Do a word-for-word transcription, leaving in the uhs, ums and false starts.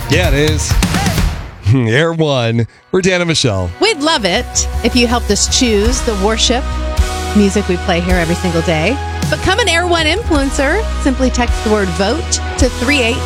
Yeah, it is. Air One. We're Dan and Michelle. We'd love it if you helped us choose the worship music we play here every single day. Become an Air One influencer. Simply text the word VOTE to three eight